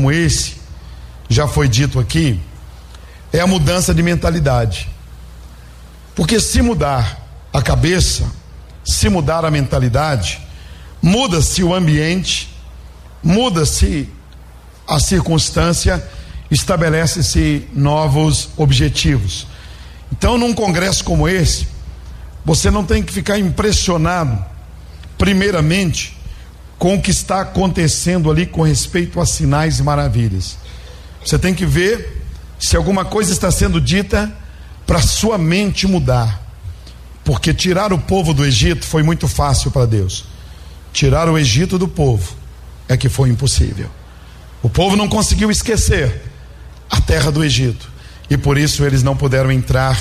como esse, já foi dito aqui, é a mudança de mentalidade. Porque se mudar a cabeça, se mudar a mentalidade, muda-se o ambiente, muda-se a circunstância, estabelece-se novos objetivos. Então, num congresso como esse, você não tem que ficar impressionado, primeiramente, com o que está acontecendo ali com respeito a sinais e maravilhas. Você tem que ver se alguma coisa está sendo dita para sua mente mudar. Porque tirar o povo do Egito foi muito fácil para Deus. Tirar o Egito do povo é que foi impossível. O povo não conseguiu esquecer a terra do Egito, e por isso eles não puderam entrar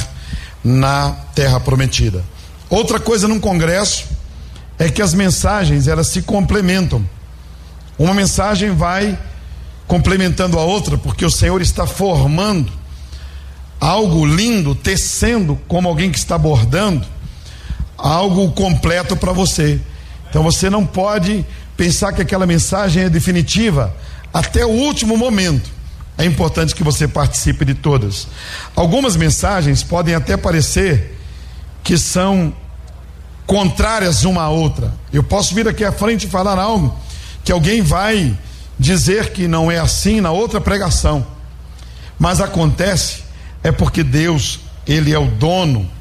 na terra prometida. Outra coisa num congresso é que as mensagens, elas se complementam. Uma mensagem vai complementando a outra, porque o Senhor está formando algo lindo, tecendo, como alguém que está bordando algo completo para você. Então você não pode pensar que aquela mensagem é definitiva até o último momento. É importante que você participe de todas. Algumas mensagens podem até parecer que são contrárias uma à outra. Eu posso vir aqui à frente e falar algo que alguém vai dizer que não é assim na outra pregação, mas acontece é porque Deus, Ele é o dono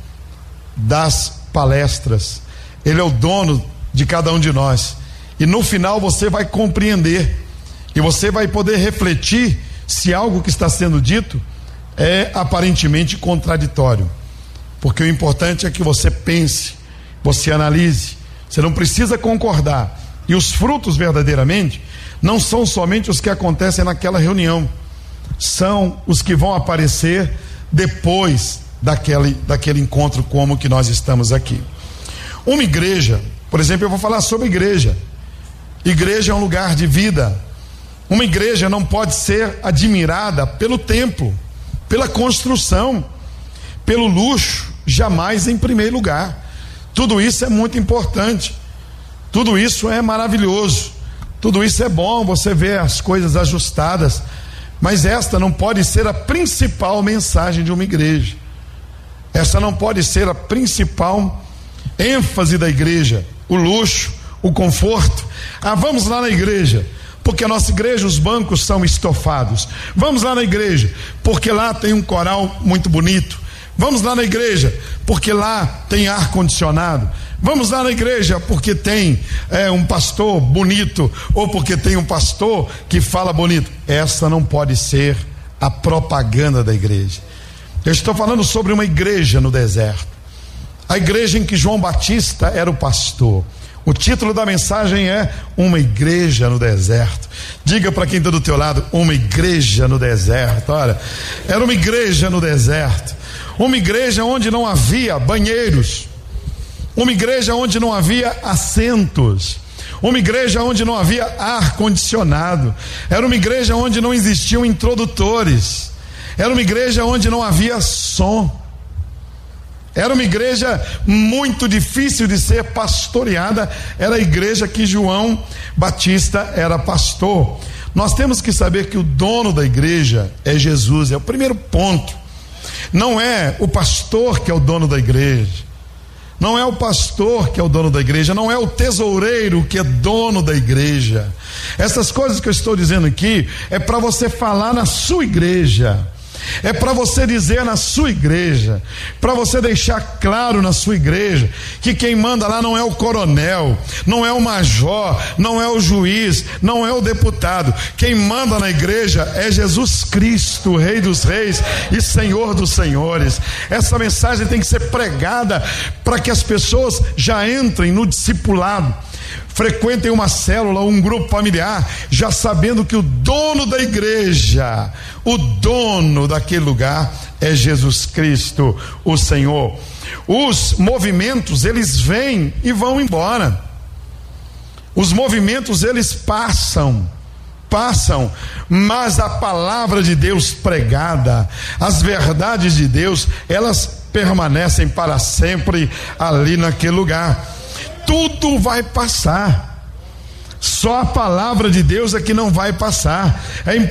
das palestras, Ele é o dono de cada um de nós, e no final você vai compreender e você vai poder refletir se algo que está sendo dito é aparentemente contraditório, porque o importante é que você pense, você analise. Você não precisa concordar, e os frutos verdadeiramente não são somente os que acontecem naquela reunião, são os que vão aparecer depois daquele encontro como que nós estamos aqui. Uma igreja, por exemplo, eu vou falar sobre igreja. Igreja é um lugar de vida. Uma igreja não pode ser admirada pelo templo, pela construção, pelo luxo, jamais em primeiro lugar. Tudo isso é muito importante, tudo isso é maravilhoso, tudo isso é bom, você vê as coisas ajustadas, mas esta não pode ser a principal mensagem de uma igreja. Essa não pode ser a principal ênfase da igreja, o luxo, o conforto. Vamos lá na igreja, porque a nossa igreja, os bancos são estofados. Vamos lá na igreja, porque lá tem um coral muito bonito. Vamos lá na igreja, porque lá tem ar-condicionado. Vamos lá na igreja, porque tem um pastor bonito, ou porque tem um pastor que fala bonito. Essa não pode ser a propaganda da igreja. Eu estou falando sobre uma igreja no deserto, a igreja em que João Batista era o pastor. O título da mensagem é Uma Igreja no Deserto. Diga para quem está do teu lado: uma igreja no deserto. Olha, era uma igreja no deserto, uma igreja onde não havia banheiros, uma igreja onde não havia assentos, uma igreja onde não havia ar-condicionado, era uma igreja onde não existiam introdutores, era uma igreja onde não havia som, era uma igreja muito difícil de ser pastoreada. Era a igreja que João Batista era pastor. Nós temos que saber que o dono da igreja é Jesus, é o primeiro ponto. Não é o pastor que é o dono da igreja, não é o pastor que é o dono da igreja, não é o tesoureiro que é dono da igreja. Essas coisas que eu estou dizendo aqui é para você falar na sua igreja, é para você dizer na sua igreja, para você deixar claro na sua igreja que quem manda lá não é o coronel, não é o major, não é o juiz, não é o deputado. Quem manda na igreja é Jesus Cristo, Rei dos Reis e Senhor dos Senhores. Essa mensagem tem que ser pregada para que as pessoas já entrem no discipulado, frequentem uma célula, um grupo familiar, já sabendo que o dono da igreja, o dono daquele lugar é Jesus Cristo, o Senhor. Os movimentos, eles vêm e vão embora. Os movimentos, eles passam, mas a palavra de Deus pregada, as verdades de Deus, elas permanecem para sempre ali naquele lugar. Tudo vai passar, só a palavra de Deus é que não vai passar.